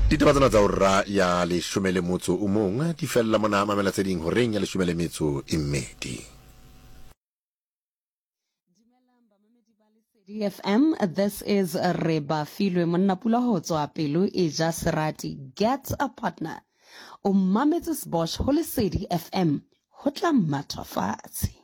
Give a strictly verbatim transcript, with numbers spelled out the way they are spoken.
ditaba tsena tsa ura ya leshome le motso o mong di fella mona mamela tse ding horeng ya leshome le metso e mmedi. D F M, this is Reba Filwe Monnapula ho tswa pelo e ja serati. Get a partner o mametse Bosch ho Lesedi F M ho tla matlafatse.